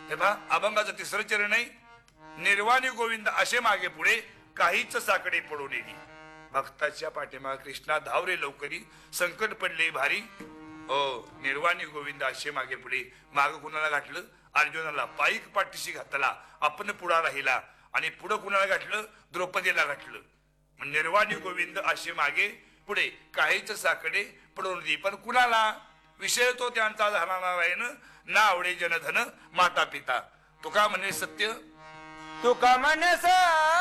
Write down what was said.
हे पहा, अभंगाचं तिसरं चरण आहे, निर्वाणी गोविंद असे मागे पुढे काहीच साकडे पडून येली. भक्ताच्या पाठीमाग कृष्णा धावरे लवकरी, संकट पडले भारी. निर्वाणी गोविंद असे मागे पुढे. माग कुणाला घातलं? अर्जुनाला. पायीक पाठीशी घातला, आपण पुढा राहिला. आणि पुढं कुणाला घातलं? द्रौपदीला घातलं. निर्वाणी गोविंद असे मागे पुढे काहीच साकडे पडून दे. पण कुणाला? विषय तो त्यांचा झाला नारायण, ना आवडे जनधन माता पिता. तुका म्हणे सत्य, तुका म्हणस